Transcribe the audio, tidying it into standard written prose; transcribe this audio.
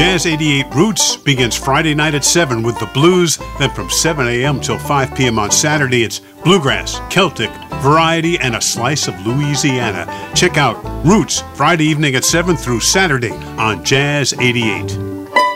Jazz 88 Roots begins Friday night at 7 with the blues. Then from 7 a.m. till 5 p.m. on Saturday, it's bluegrass, Celtic, variety, and a slice of Louisiana. Check out Roots Friday evening at 7 through Saturday on Jazz 88.